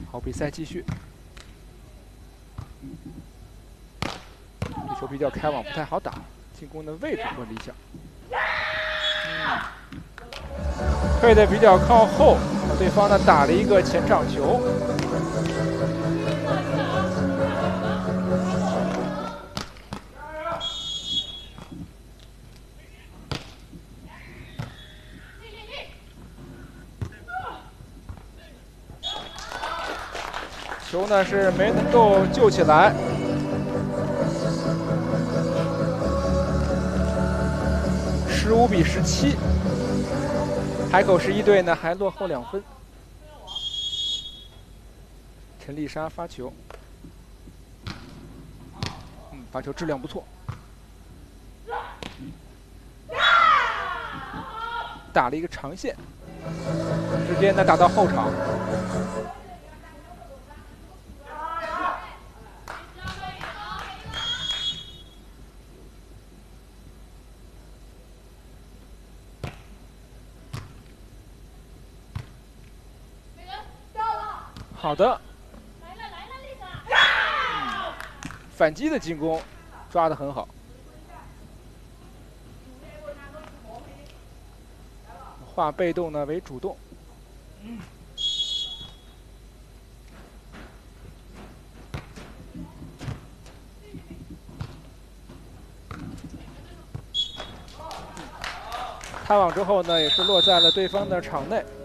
好，比赛继续。这球比较开网，不太好打，进攻的位置不理想。退的比较靠后，对方呢打了一个前场球。球呢是没能够救起来。15比17，海口11队呢还落后2分。陈丽莎发球，发球质量不错，打了一个长线，直接呢打到后场。好的，反击的进攻抓得很好。化被动呢为主动。开网之后呢，也是落在了对方的场内。